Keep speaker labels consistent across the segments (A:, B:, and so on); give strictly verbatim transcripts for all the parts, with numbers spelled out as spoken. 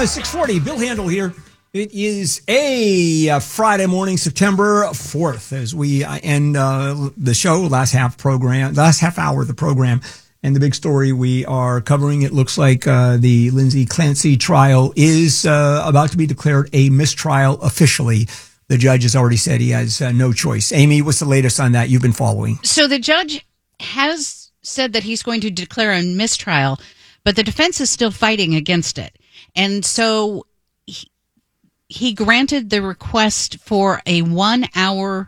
A: uh, six forty, Bill Handel here. It is a uh, Friday morning, September fourth, as we uh, end uh, the show, last half program, last half hour of the program. And the big story we are covering, it looks like uh, the Lindsay Clancy trial is uh, about to be declared a mistrial officially. The judge has already said he has uh, no choice. Amy, what's the latest on that? You've been following.
B: So the judge has said that he's going to declare a mistrial, but the defense is still fighting against it. And so he, he granted the request for a one-hour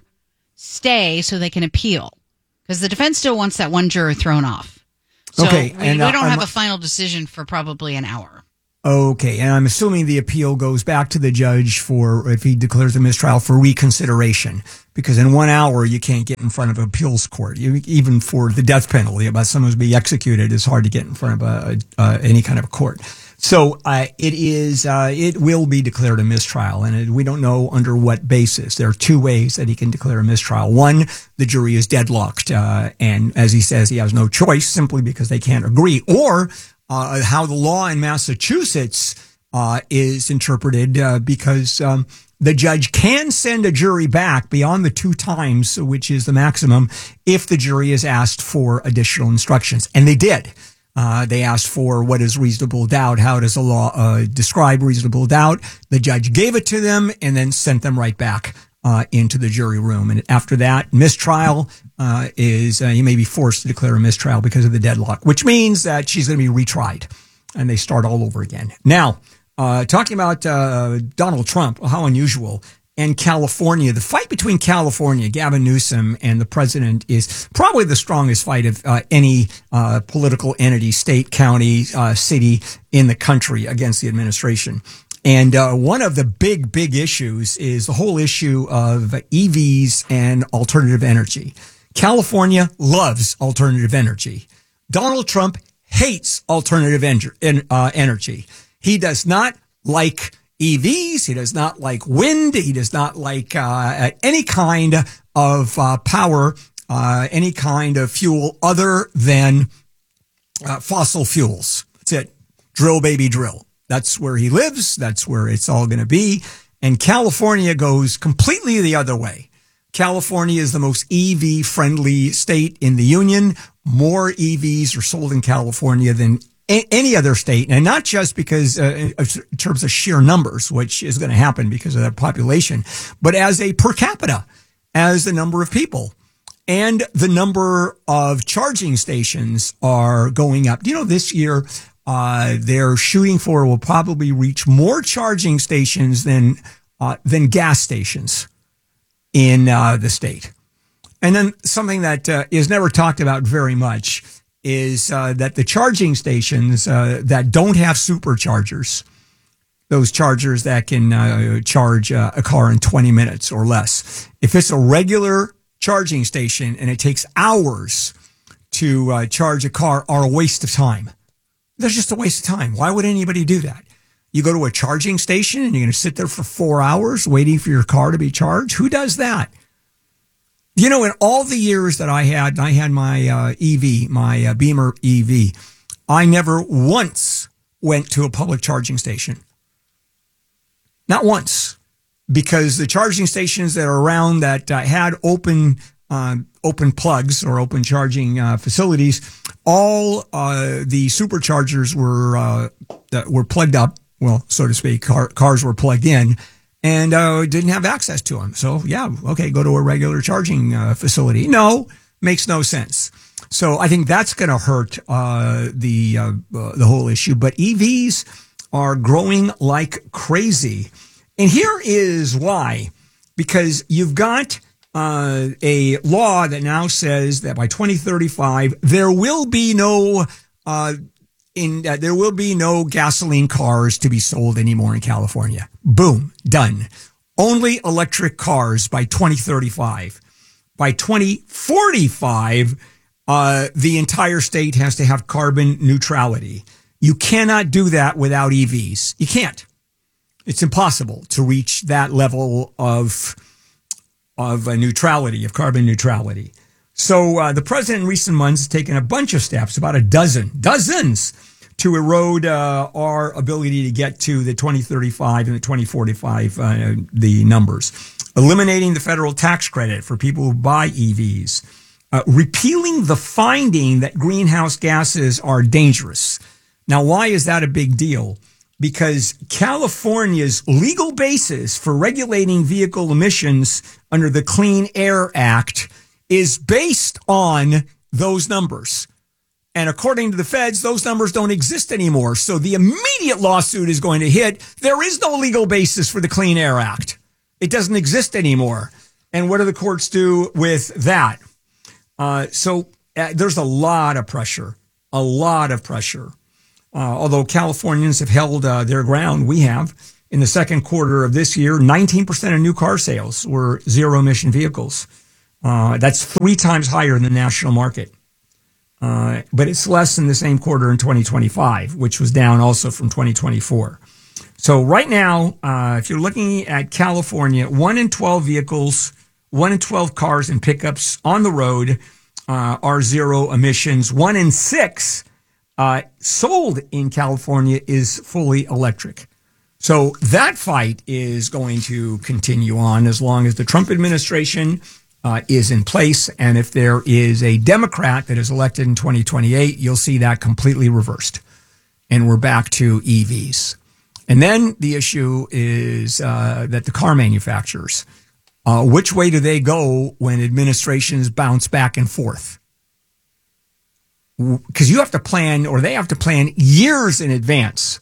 B: stay so they can appeal, because the defense still wants that one juror thrown off. So
A: okay,
B: we,
A: and, uh,
B: we don't have
A: I'm,
B: a final decision for probably an hour.
A: Okay, and I'm assuming the appeal goes back to the judge for, if he declares a mistrial, for reconsideration, because in one hour you can't get in front of an appeals court. You, even for the death penalty about someone who's being executed, it's hard to get in front of a, uh, any kind of a court. So uh, it is, uh, it will be declared a mistrial, and it, we don't know under what basis. There are two ways that he can declare a mistrial. One, the jury is deadlocked, uh, and as he says, he has no choice simply because they can't agree. Or uh, how the law in Massachusetts uh, is interpreted, uh, because um, the judge can send a jury back beyond the two times, which is the maximum, if the jury is asked for additional instructions, and they did. Uh, they asked for what is reasonable doubt. How does the law uh, describe reasonable doubt? The judge gave it to them and then sent them right back uh, into the jury room. And after that, mistrial uh, is, uh, you may be forced to declare a mistrial because of the deadlock, which means that she's going to be retried and they start all over again. Now, uh, talking about uh, Donald Trump, how unusual. And California, the fight between California, Gavin Newsom, and the president is probably the strongest fight of uh, any uh, political entity, state, county, uh, city in the country against the administration. And uh, one of the big, big issues is the whole issue of E Vs and alternative energy. California loves alternative energy. Donald Trump hates alternative en- uh, energy. He does not like E Vs. He does not like wind. He does not like uh, any kind of uh, power, uh, any kind of fuel other than uh, fossil fuels. That's it. Drill, baby, drill. That's where he lives. That's where it's all going to be. And California goes completely the other way. California is the most E V-friendly state in the union. More E Vs are sold in California than any other state, and not just because uh, in terms of sheer numbers, which is going to happen because of that population, but as a per capita, as the number of people and the number of charging stations are going up. You know, this year uh, they're shooting for will probably reach more charging stations than uh, than gas stations in uh, the state. And then something that uh, is never talked about very much is uh, that the charging stations uh, that don't have superchargers, those chargers that can uh, charge uh, a car in twenty minutes or less, if it's a regular charging station and it takes hours to uh, charge a car, are a waste of time. They're just a waste of time. Why would anybody do that? You go to a charging station and you're going to sit there for four hours waiting for your car to be charged? Who does that? You know, in all the years that I had, I had my uh, E V, my uh, Beamer E V, I never once went to a public charging station. Not once. Because the charging stations that are around that uh, had open uh, open plugs or open charging uh, facilities, all uh, the superchargers were uh, that were plugged up, well, so to speak, car, cars were plugged in. And uh, didn't have access to them. So, yeah, okay, go to a regular charging uh, facility. No, makes no sense. So I think that's going to hurt uh, the uh, uh, the whole issue. But E Vs are growing like crazy. And here is why. Because you've got uh, a law that now says that by twenty thirty-five, there will be no uh In uh, there will be no gasoline cars to be sold anymore in California. Boom, done. Only electric cars by twenty thirty-five. By twenty forty-five, uh, the entire state has to have carbon neutrality. You cannot do that without E Vs. You can't. It's impossible to reach that level of of uh, neutrality, of carbon neutrality. So uh, the president in recent months has taken a bunch of steps, about a dozen, dozens, to erode uh, our ability to get to the twenty thirty-five and the twenty forty-five, uh, the numbers. Eliminating the federal tax credit for people who buy E Vs. Uh, repealing the finding that greenhouse gases are dangerous. Now, why is that a big deal? Because California's legal basis for regulating vehicle emissions under the Clean Air Act is based on those numbers. And according to the feds, those numbers don't exist anymore. So the immediate lawsuit is going to hit. There is no legal basis for the Clean Air Act. It doesn't exist anymore. And what do the courts do with that? Uh, so uh, there's a lot of pressure, a lot of pressure. Uh, although Californians have held uh, their ground, we have. In the second quarter of this year, nineteen percent of new car sales were zero-emission vehicles. Uh, that's three times higher than the national market. Uh, but it's less than the same quarter in twenty twenty-five, which was down also from twenty twenty-four. So right now, uh, if you're looking at California, one in twelve vehicles, one in twelve cars and pickups on the road uh, are zero emissions. One in six uh, sold in California is fully electric. So that fight is going to continue on as long as the Trump administration uh, is in place. And if there is a Democrat that is elected in twenty twenty-eight, you'll see that completely reversed. And we're back to E Vs. And then the issue is uh, that the car manufacturers, uh, which way do they go when administrations bounce back and forth? Because you have to plan, or they have to plan years in advance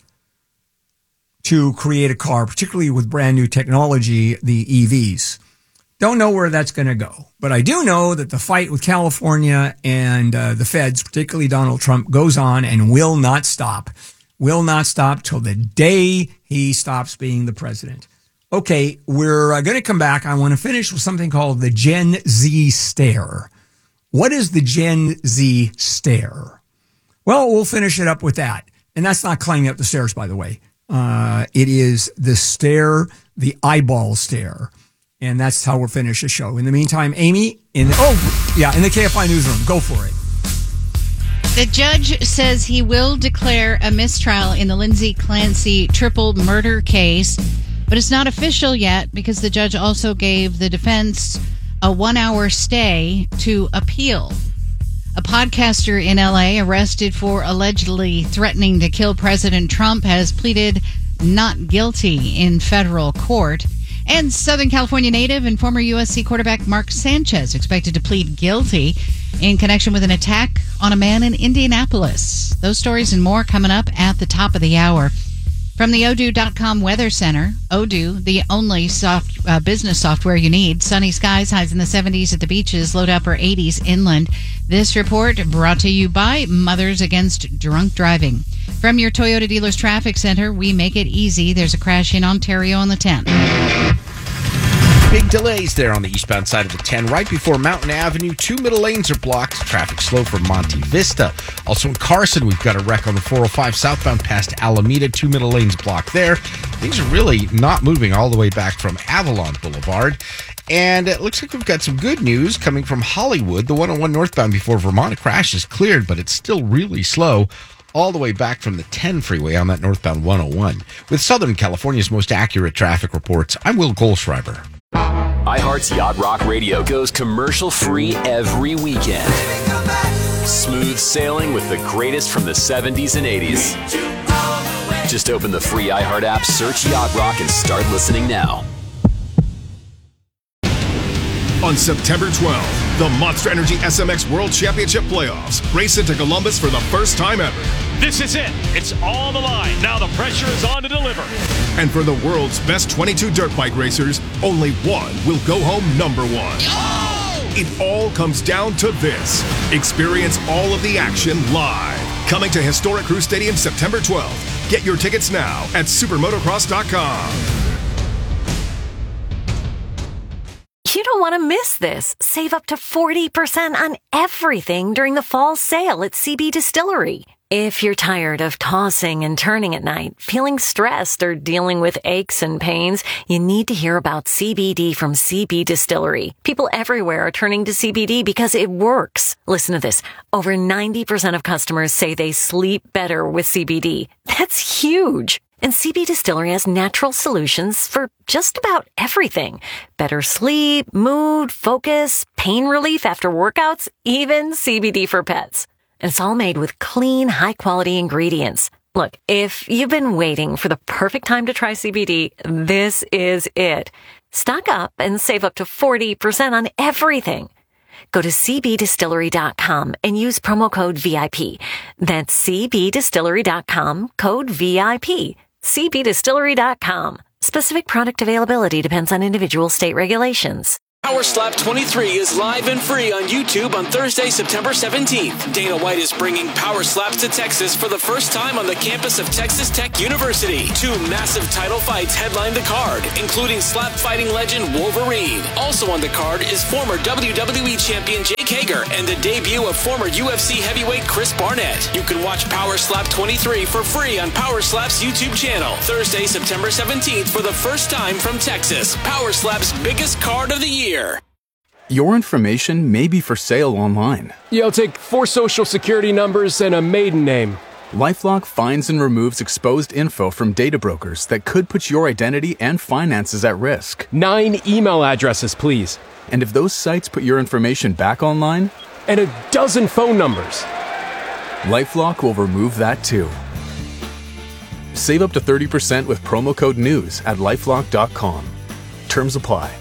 A: to create a car, particularly with brand new technology, the E Vs. Don't know where that's going to go. But I do know that the fight with California and uh, the feds, particularly Donald Trump, goes on and will not stop. Will not stop till the day he stops being the president. Okay, we're uh, going to come back. I want to finish with something called the Gen Z stare. What is the Gen Z stare? Well, we'll finish it up with that. And that's not climbing up the stairs, by the way. Uh, it is the stare, the eyeball stare. And that's how we'll finish the show. In the meantime, Amy, in the, oh, yeah, in the K F I newsroom. Go for it.
B: The judge says he will declare a mistrial in the Lindsay Clancy triple murder case, but it's not official yet because the judge also gave the defense a one-hour stay to appeal. A podcaster in L A arrested for allegedly threatening to kill President Trump has pleaded not guilty in federal court. And Southern California native and former U S C quarterback Mark Sanchez expected to plead guilty in connection with an attack on a man in Indianapolis. Those stories and more coming up at the top of the hour. From the Odoo dot com Weather Center, Odoo, the only soft uh, business software you need. Sunny skies, highs in the seventies at the beaches, low to upper eighties inland. This report brought to you by Mothers Against Drunk Driving. From your Toyota Dealers Traffic Center, we make it easy. There's a crash in Ontario on the tenth.
C: Big delays there on the eastbound side of the ten, right before Mountain Avenue. Two middle lanes are blocked. Traffic slow from Monte Vista. Also in Carson, we've got a wreck on the four oh five southbound past Alameda. Two middle lanes blocked there. Things are really not moving all the way back from Avalon Boulevard. And it looks like we've got some good news coming from Hollywood. The one oh one northbound before Vermont, a crash is cleared, but it's still really slow all the way back from the ten freeway on that northbound one oh one. With Southern California's most accurate traffic reports, I'm Will Goldschreiber.
D: iHeart's Yacht Rock Radio goes commercial-free every weekend. Smooth sailing with the greatest from the seventies and eighties. Just open the free iHeart app, search Yacht Rock, and start listening now.
E: On September twelfth, the Monster Energy S M X World Championship Playoffs race into Columbus for the first time ever.
F: This is it. It's on the line. Now the pressure is on to deliver.
E: And for the world's best twenty-two dirt bike racers, only one will go home number one. Oh! It all comes down to this. Experience all of the action live. Coming to historic Crew Stadium September twelfth. Get your tickets now at supermotocross dot com.
G: You don't want to miss this. Save up to forty percent on everything during the fall sale at C B Distillery. If you're tired of tossing and turning at night, feeling stressed, or dealing with aches and pains, you need to hear about C B D from C B Distillery. People everywhere are turning to C B D because it works. Listen to this. Over ninety percent of customers say they sleep better with C B D. That's huge. And C B Distillery has natural solutions for just about everything. Better sleep, mood, focus, pain relief after workouts, even C B D for pets. And it's all made with clean, high-quality ingredients. Look, if you've been waiting for the perfect time to try C B D, this is it. Stock up and save up to forty percent on everything. Go to c b distillery dot com and use promo code V I P. That's c b distillery dot com, code V I P. c b distillery dot com. Specific product availability depends on individual state regulations.
H: Power Slap twenty-three is live and free on YouTube on Thursday, September seventeenth. Dana White is bringing Power Slaps to Texas for the first time on the campus of Texas Tech University. Two massive title fights headline the card, including slap fighting legend Wolverine. Also on the card is former W W E champion Jake Hager and the debut of former U F C heavyweight Chris Barnett. You can watch Power Slap twenty-three for free on Power Slap's YouTube channel. Thursday, September seventeenth for the first time from Texas. Power Slap's biggest card of the year.
I: Your information may be for sale online.
J: Yo, take four social security numbers and a maiden name.
I: LifeLock finds and removes exposed info from data brokers that could put your identity and finances at risk.
J: Nine email addresses, please.
I: And if those sites put your information back online?
J: And a dozen phone numbers.
I: LifeLock will remove that too. Save up to thirty percent with promo code NEWS at lifelock dot com. Terms apply.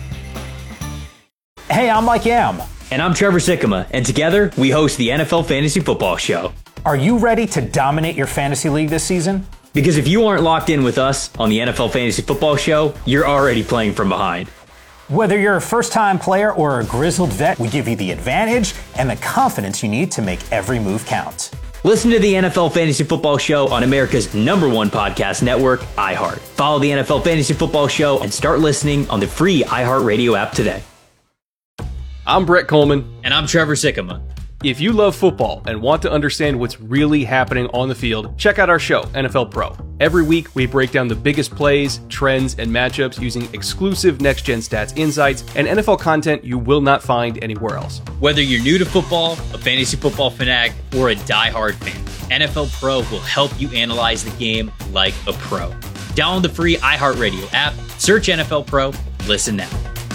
K: Hey, I'm Mike Yam.
L: And I'm Trevor Sikkema, and together we host the N F L Fantasy Football Show.
K: Are you ready to dominate your fantasy league this season?
L: Because if you aren't locked in with us on the N F L Fantasy Football Show, you're already playing from behind.
K: Whether you're a first-time player or a grizzled vet, we give you the advantage and the confidence you need to make every move count.
L: Listen to the N F L Fantasy Football Show on America's number one podcast network, iHeart. Follow the N F L Fantasy Football Show and start listening on the free iHeartRadio app today.
J: I'm Brett Coleman.
L: And I'm Trevor Sikkema.
J: If you love football and want to understand what's really happening on the field, check out our show, N F L Pro. Every week, we break down the biggest plays, trends, and matchups using exclusive next-gen stats insights and N F L content you will not find anywhere else.
L: Whether you're new to football, a fantasy football fanatic, or a diehard fan, N F L Pro will help you analyze the game like a pro. Download the free iHeartRadio app, search N F L Pro, listen now.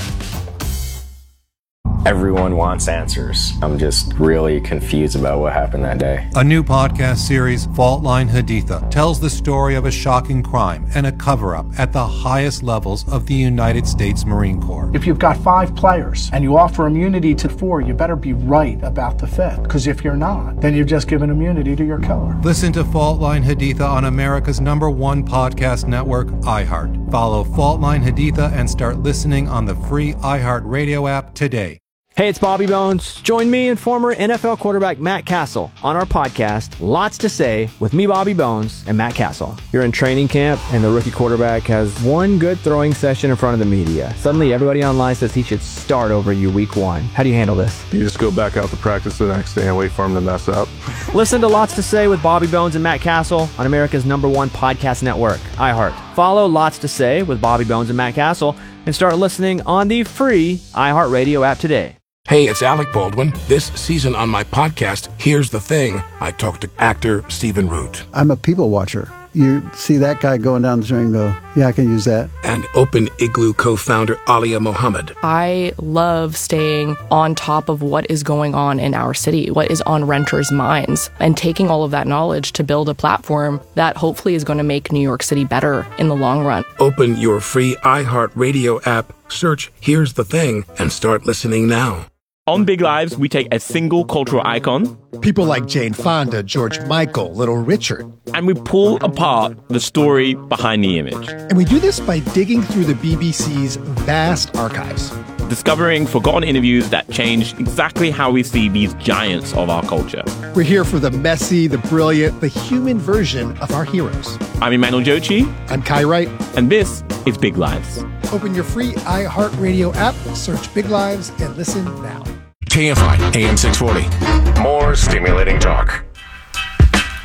M: Everyone wants answers. I'm just really confused about what happened that day.
N: A new podcast series, Fault Line Haditha, tells the story of a shocking crime and a cover-up at the highest levels of the United States Marine Corps.
O: If you've got five players and you offer immunity to four, you better be right about the fifth. Because if you're not, then you've just given immunity to your killer.
N: Listen to Fault Line Haditha on America's number one podcast network, iHeart. Follow Fault Line Haditha and start listening on the free iHeartRadio app today.
P: Hey, it's Bobby Bones. Join me and former N F L quarterback Matt Castle on our podcast, Lots to Say, with me, Bobby Bones, and Matt Castle. You're in training camp, and the rookie quarterback has one good throwing session in front of the media. Suddenly, everybody online says he should start over you week one. How do you handle this?
Q: You just go back out to practice the next day and wait for him to mess up.
P: Listen to Lots to Say with Bobby Bones and Matt Castle on America's number one podcast network, iHeart. Follow Lots to Say with Bobby Bones and Matt Castle and start listening on the free iHeartRadio app today.
R: Hey, it's Alec Baldwin. This season on my podcast, Here's the Thing, I talked to actor Stephen Root.
S: I'm a people watcher. You see that guy going down the street and go, yeah, I can use that.
R: And Open Igloo co-founder Alia Mohammed.
T: I love staying on top of what is going on in our city, what is on renters' minds, and taking all of that knowledge to build a platform that hopefully is going to make New York City better in the long run.
R: Open your free iHeartRadio app, search Here's the Thing, and start listening now.
U: On Big Lives, we take a single cultural icon,
V: people like Jane Fonda, George Michael, Little Richard,
U: and we pull apart the story behind the image.
V: And we do this by digging through the B B C's vast archives,
U: discovering forgotten interviews that changed exactly how we see these giants of our culture.
V: We're here for the messy, the brilliant, the human version of our heroes.
U: I'm Emmanuel Jochi.
V: I'm Kai Wright.
U: And this is Big Lives.
V: Open your free iHeartRadio app, search Big Lives, and listen now.
R: K F I, A M six forty.
E: More stimulating talk.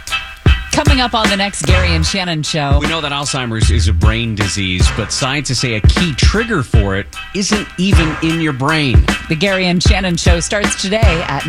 A: Coming up on the next Gary and Shannon show.
B: We know that Alzheimer's is a brain disease, but scientists say a key trigger for it isn't even in your brain.
A: The Gary and Shannon show starts today at